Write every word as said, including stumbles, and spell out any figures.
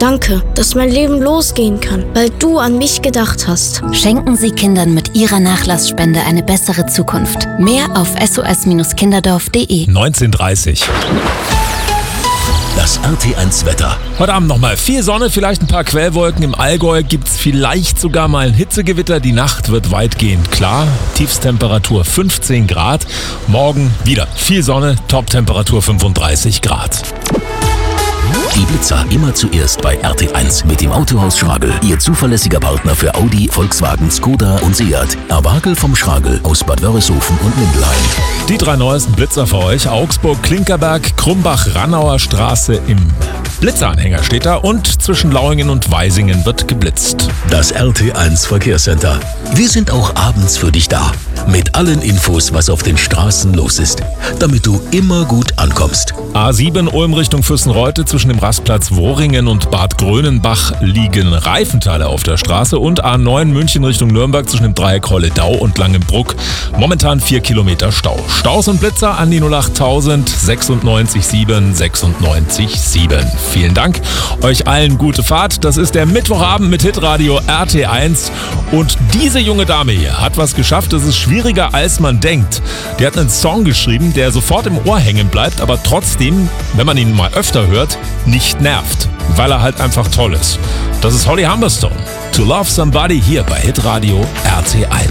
Danke, dass mein Leben losgehen kann, weil du an mich gedacht hast. Schenken Sie Kindern mit Ihrer Nachlassspende eine bessere Zukunft. Mehr auf s o s kinderdorf punkt de. neunzehn Uhr dreißig. Das R T eins Wetter. Heute Abend nochmal viel Sonne, vielleicht ein paar Quellwolken. Im Allgäu gibt's vielleicht sogar mal ein Hitzegewitter. Die Nacht wird weitgehend klar. Tiefstemperatur fünfzehn Grad. Morgen wieder viel Sonne, Toptemperatur fünfunddreißig Grad. Die Blitzer immer zuerst bei R T eins mit dem Autohaus Schragel. Ihr zuverlässiger Partner für Audi, Volkswagen, Skoda und Seat. Erwagel vom Schragel aus Bad Wörishofen und Mindelheim. Die drei neuesten Blitzer für euch. Augsburg, Klinkerberg, Krumbach, Rannauer Straße im Blitzeranhänger steht da und zwischen Lauingen und Weisingen wird geblitzt. Das R T eins Verkehrscenter. Wir sind auch abends für dich da. Mit allen Infos, was auf den Straßen los ist. Damit du immer gut ankommst. A sieben Ulm Richtung Fürstenreute, zwischen dem Rastplatz Wohringen und Bad Grönenbach liegen Reifenteile auf der Straße und A neun München Richtung Nürnberg zwischen dem Dreieck Holledau und Langenbruck. Momentan vier Kilometer Stau. Staus und Blitzer an die null acht null null sechs sieben sechs neun sieben. Vielen Dank. Euch allen gute Fahrt. Das ist der Mittwochabend mit Hitradio R T eins. Und diese junge Dame hier hat was geschafft. Das ist schwieriger, als man denkt. Die hat einen Song geschrieben, der sofort im Ohr hängen bleibt, aber trotzdem, wenn man ihn mal öfter hört, nicht nervt, weil er halt einfach toll ist. Das ist Holly Humberstone. To Love Somebody hier bei Hitradio R T eins.